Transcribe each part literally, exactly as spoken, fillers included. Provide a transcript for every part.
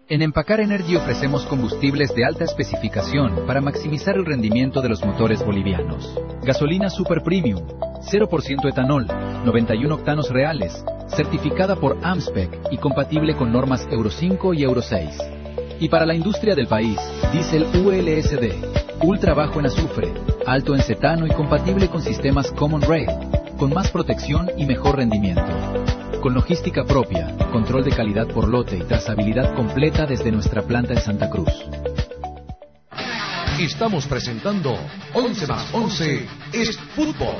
En Empacar Energy ofrecemos combustibles de alta especificación para maximizar el rendimiento de los motores bolivianos. Gasolina Super Premium, cero por ciento etanol, noventa y uno octanos reales, certificada por AMSPEC y compatible con normas Euro cinco y Euro seis. Y para la industria del país, diésel U L S D, ultra bajo en azufre, alto en cetano y compatible con sistemas Common Rail, con más protección y mejor rendimiento. Con logística propia, control de calidad por lote y trazabilidad completa desde nuestra planta en Santa Cruz. Estamos presentando once más once es fútbol.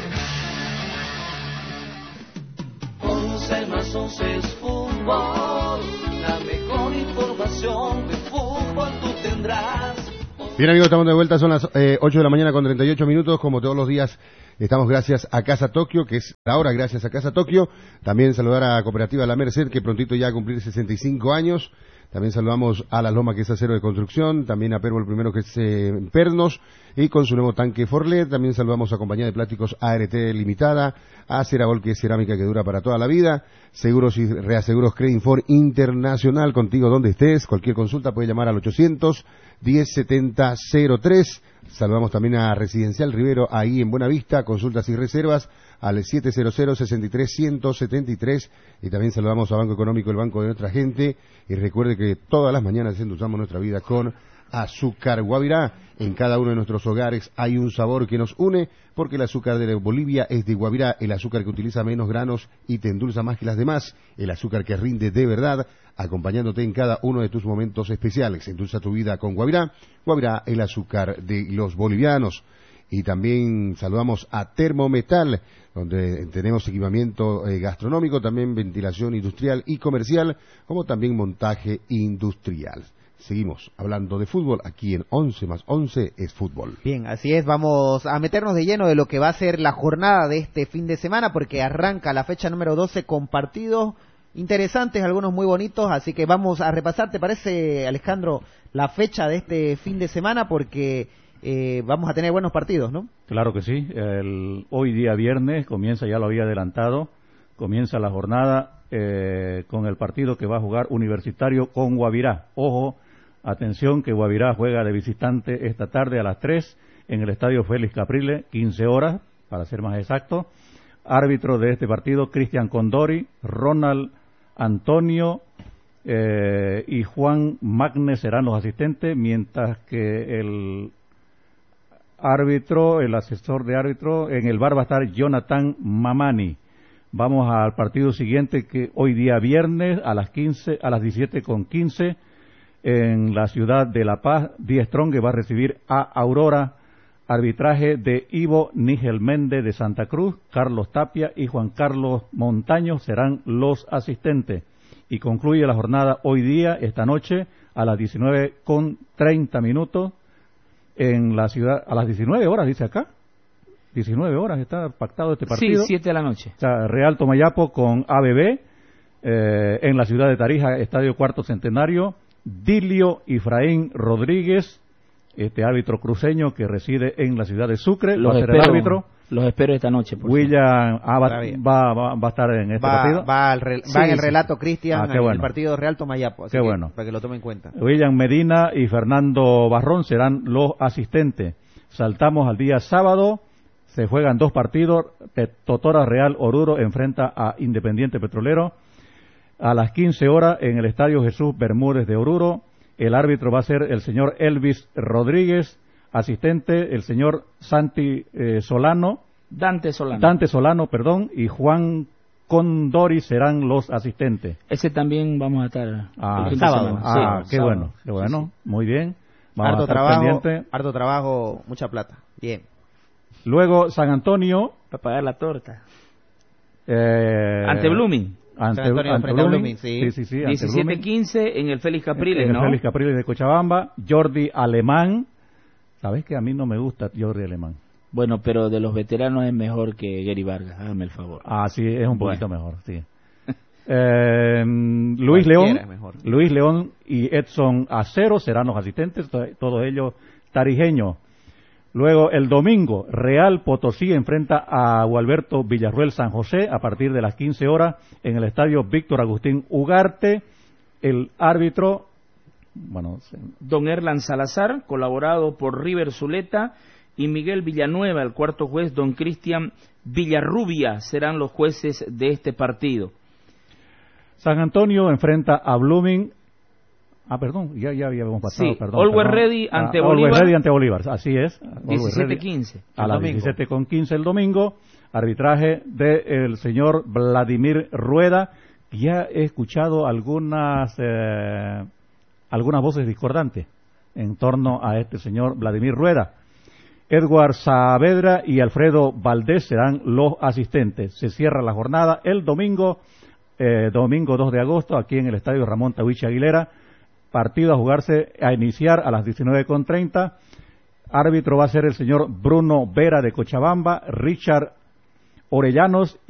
once más once es fútbol. La mejor información de fútbol tú tendrás. Bien, amigos, estamos de vuelta, son las eh, ocho de la mañana con treinta y ocho minutos, como todos los días. Estamos gracias a Casa Tokio, que es la hora gracias a Casa Tokio. También saludar a Cooperativa La Merced, que prontito ya va a cumplir sesenta y cinco años. También saludamos a La Loma, que es acero de construcción. También a Pervo el primero, que es eh, Pernos. Y con su nuevo tanque Forlet. También saludamos a Compañía de Plásticos A R T Limitada. A Ceragol, que es cerámica que dura para toda la vida. Seguros y reaseguros Credit For Internacional, contigo donde estés. Cualquier consulta puede llamar al ochocientos diez setenta cero tres. Saludamos también a Residencial Rivero, ahí en Buenavista, consultas y reservas al siete cero cero, seis tres uno cero siete tres. Y también saludamos a Banco Económico, el banco de nuestra gente. Y recuerde que todas las mañanas endulzamos nuestra vida con Azúcar Guavirá. En cada uno de nuestros hogares hay un sabor que nos une, porque el azúcar de Bolivia es de Guavirá, el azúcar que utiliza menos granos y te endulza más que las demás, el azúcar que rinde de verdad, acompañándote en cada uno de tus momentos especiales. Endulza tu vida con Guavirá. Guavirá, el azúcar de los bolivianos. Y también saludamos a Termometal, donde tenemos equipamiento eh, gastronómico, también ventilación industrial y comercial, como también montaje industrial. Seguimos hablando de fútbol aquí en once más once es fútbol. Bien, así es, vamos a meternos de lleno de lo que va a ser la jornada de este fin de semana, porque arranca la fecha número doce con partidos interesantes, algunos muy bonitos, así que vamos a repasar, ¿te parece, Alejandro, la fecha de este fin de semana? Porque eh, vamos a tener buenos partidos, ¿no? Claro que sí, el, hoy día viernes comienza, ya lo había adelantado, comienza la jornada eh, con el partido que va a jugar Universitario con Guavirá. Ojo, atención que Guavirá juega de visitante esta tarde a las tres en el Estadio Félix Capriles, quince horas, para ser más exacto. Árbitro de este partido, Cristian Condori, Ronald Antonio eh, y Juan Magne serán los asistentes, mientras que el árbitro, el asesor de árbitro, en el bar va a estar Jonathan Mamani. Vamos al partido siguiente, que hoy día viernes a las quince, a las diecisiete con quince, en la ciudad de La Paz, Die Strong va a recibir a Aurora. Arbitraje de Ivo Nígel Méndez de Santa Cruz, Carlos Tapia y Juan Carlos Montaño serán los asistentes. Y concluye la jornada hoy día, esta noche, a las diecinueve con treinta minutos, en la ciudad, a las diecinueve horas, dice acá. diecinueve horas está pactado este partido. Sí, siete de la noche. O sea, Real Tomayapo con A B B, eh, en la ciudad de Tarija, Estadio Cuarto Centenario, Dilio Efraín Rodríguez, este árbitro cruceño que reside en la ciudad de Sucre, los va a ser espero, el árbitro. Los espero esta noche. Por William ah, va, va, va, va a estar en este va, partido. Va, al re, sí, va en el sí. relato Cristian, ah, en bueno. el partido Real Tomayapo. Así qué que, bueno. para que lo tome en cuenta. William Medina y Fernando Barrón serán los asistentes. Saltamos al día sábado. Se juegan dos partidos. Totora Real Oruro enfrenta a Independiente Petrolero. A las quince horas en el Estadio Jesús Bermúdez de Oruro. El árbitro va a ser el señor Elvis Rodríguez. Asistente, el señor Santi eh, Solano. Dante Solano. Dante Solano, perdón. Y Juan Condori serán los asistentes. Ese también vamos a estar ah, el sábado. Ah, sí, qué sábado. bueno, qué bueno. Sí, sí. Muy bien. Vamos harto a estar trabajo, pendiente. harto trabajo, mucha plata. Bien. Luego San Antonio. Para pagar la torta. Eh, ante Blooming. Ante, San Antonio ante frente a Blooming, Blooming, sí. sí, sí, sí, diecisiete quince en el Félix Capriles, en ¿no? el Félix Capriles de Cochabamba. Jordi Alemán. ¿Sabes que a mí no me gusta Jordi Alemán? Bueno, pero de los veteranos es mejor que Gary Vargas, hágame el favor. Ah, sí, es un poquito bueno. mejor, sí. eh, Luis León, Luis León y Edson Acero serán los asistentes, todos ellos tarijeños. Luego el domingo, Real Potosí enfrenta a Gualberto Villarruel San José a partir de las quince horas en el estadio Víctor Agustín Ugarte. El árbitro bueno, sí. Don Erlan Salazar, colaborado por River Zuleta y Miguel Villanueva. El cuarto juez, don Cristian Villarrubia, serán los jueces de este partido. San Antonio enfrenta a Blooming. Ah, perdón, ya, ya habíamos pasado, Sí, perdón. Always perdón. Ready ante ah, Bolívar. Always Ready ante Bolívar, así es. diecisiete quince. A las diecisiete con quince el domingo. Arbitraje del señor Vladimir Rueda. Ya he escuchado algunas eh, algunas voces discordantes en torno a este señor Vladimir Rueda. Edward Saavedra y Alfredo Valdés serán los asistentes. Se cierra la jornada el domingo, eh, domingo dos de agosto, aquí en el estadio Ramón Tahuichi Aguilera. Partido a jugarse, a iniciar a las diecinueve con treinta. Árbitro va a ser el señor Bruno Vera de Cochabamba, Richard Orellanos